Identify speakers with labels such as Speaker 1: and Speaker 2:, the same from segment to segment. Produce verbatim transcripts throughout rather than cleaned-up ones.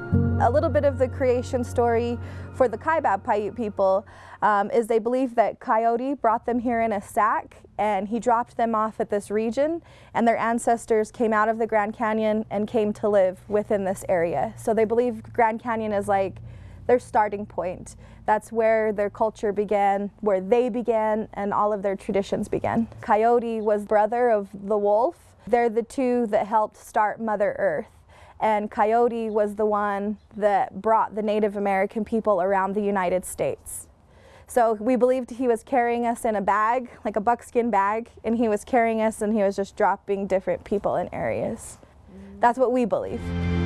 Speaker 1: A little bit of the creation story for the Kaibab Paiute people um, is they believe that Coyote brought them here in a sack and he dropped them off at this region, and their ancestors came out of the Grand Canyon and came to live within this area. So they believe Grand Canyon is like their starting point. That's where their culture began, where they began, and all of their traditions began. Coyote was brother of the wolf. They're the two that helped start Mother Earth. And Coyote was the one that brought the Native American people around the United States. So we believed he was carrying us in a bag, like a buckskin bag, and he was carrying us and he was just dropping different people in areas. That's what we believe.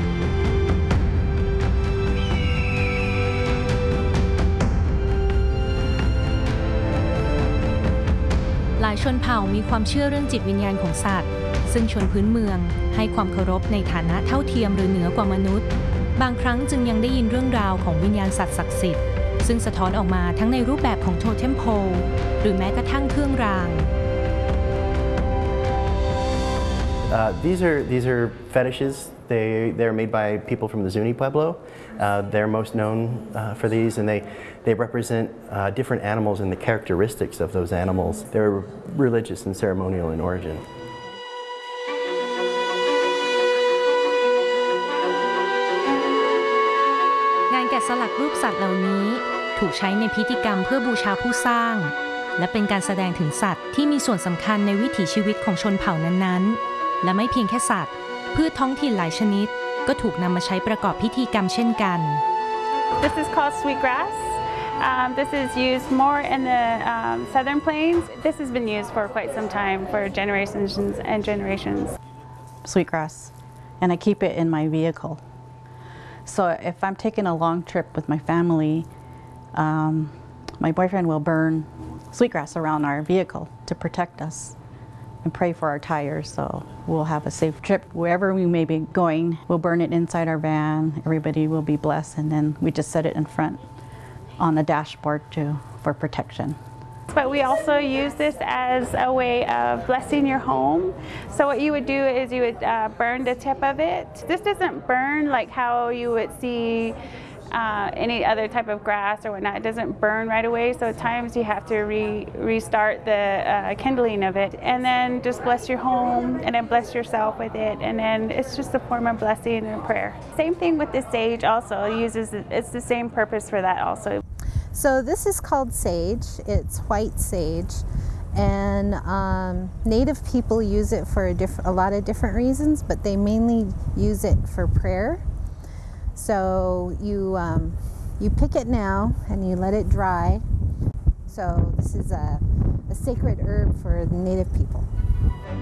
Speaker 2: หลายชนเผ่ามีความเชื่อเรื่องจิตวิญญาณของสัตว์ซึ่งชนพื้นเมืองให้ความเคารพในฐานะเท่าเทียมหรือเหนือกว่ามนุษย์บางครั้งจึงยังได้ยินเรื่องราวของวิญญาณสัตว์ศักดิ์สิทธิ์ซึ่งสะท้อนออกมาทั้งในรูปแบบของโทเทมโพลหรือแม้กระทั่งเครื่องราง
Speaker 3: Uh, these are these are fetishes. They they're made by people from the Zuni Pueblo. Uh, they're most known uh, for these, and they they represent uh, different animals and the characteristics of those animals. They're religious and ceremonial in origin.
Speaker 2: งานแกะสลักรูปสัตว์เหล่านี้ถูกใช้ในพิธีกรรมเพื่อบูชาผู้สร้างและเป็นการแสดงถึงสัตว์ที่มีส่วนสำคัญในวิถีชีวิตของชนเผ่านั้นๆและไม่เพียงแค่สัตว์พืชท้องถิ่นหลายชนิดก็ถูกนำมาใช้ประกอบพิธีกรรมเช่นกัน
Speaker 4: This is called sweetgrass. Um, this is used more in the um, southern plains. This has been used for quite some time for generations and generations.
Speaker 5: Sweetgrass, and I keep it in my vehicle. So if I'm taking a long trip with my family, um, my boyfriend will burn sweetgrass around our vehicle to protect us and pray for our tires, so we'll have a safe trip. Wherever we may be going, we'll burn it inside our van. Everybody will be blessed, and then we just set it in front on the dashboard to, for protection.
Speaker 4: But we also use this as a way of blessing your home. So what you would do is you would uh, burn the tip of it. This doesn't burn like how you would see Uh, any other type of grass or whatnot. It doesn't burn right away, so at times you have to re restart the uh, kindling of it, and then just bless your home and then bless yourself with it, and then it's just a form of blessing and prayer. Same thing with the sage also. It uses it's the same purpose for that also.
Speaker 6: So this is called sage. It's white sage, and um, Native people use it for a, diff a lot of different reasons, but they mainly use it for prayer. So you, um, you pick it now and you let it dry. So this is a, a sacred herb for the Native people.